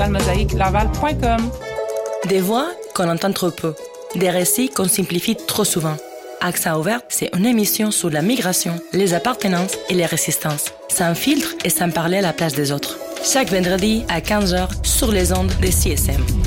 laval.com. Des voix qu'on entend trop peu, des récits qu'on simplifie trop souvent. Accent ouvert, c'est une émission sur la migration, les appartenances et les résistances, sans filtre et sans parler à la place des autres. Chaque vendredi à 15h sur les ondes des CSM.